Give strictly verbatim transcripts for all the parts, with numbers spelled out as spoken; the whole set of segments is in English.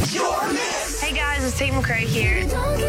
your mix. Hey guys, it's Tate McRae here.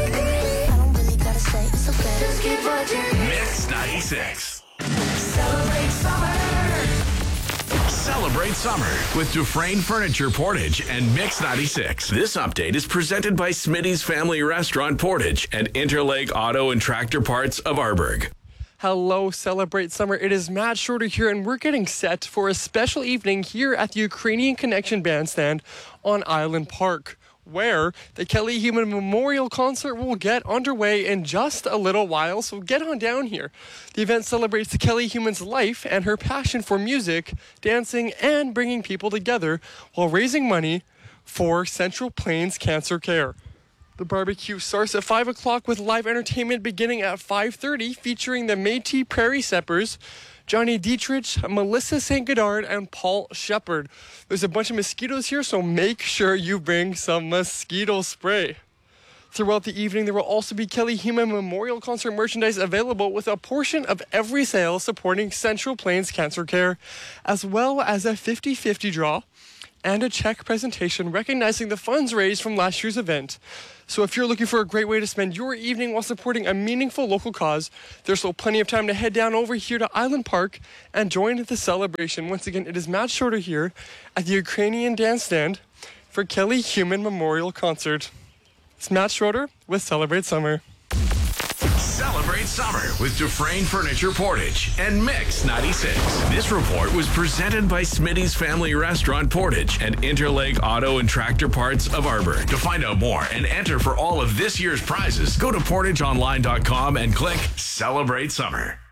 Mix ninety-six. Celebrate summer. Celebrate summer with Dufresne Furniture Portage and Mix ninety-six. This update is presented by Smitty's Family Restaurant Portage and Interlake Auto and Tractor Parts of Arborg. Hello, Celebrate Summer. It is Matt Schroeder here, and we're getting set for a special evening here at the Ukrainian Connection Bandstand on Island Park, where the Kelly Human Memorial Concert will get underway in just a little while, so get on down here. The event celebrates the Kelly Human's life and her passion for music, dancing, and bringing people together while raising money for Central Plains Cancer Care. The barbecue starts at five o'clock with live entertainment beginning at five thirty, featuring the Métis Prairie Steppers, Johnny Dietrich, Melissa Saint Godard, and Paul Shepard. There's a bunch of mosquitoes here, so make sure you bring some mosquito spray. Throughout the evening, there will also be Kelly Human Memorial Concert merchandise available, with a portion of every sale supporting Central Plains Cancer Care, as well as a fifty-fifty draw and a check presentation recognizing the funds raised from last year's event. So if you're looking for a great way to spend your evening while supporting a meaningful local cause, there's still plenty of time to head down over here to Island Park and join the celebration. Once again, it is Matt Schroeder here at the Ukrainian Dance Stand for Kelly Human Memorial Concert. It's Matt Schroeder with Celebrate Summer. Celebrate summer with Dufresne Furniture Portage and Mix ninety-six. This report was presented by Smitty's Family Restaurant Portage and Interlake Auto and Tractor Parts of Arborg. To find out more and enter for all of this year's prizes, go to portage online dot com and click Celebrate Summer.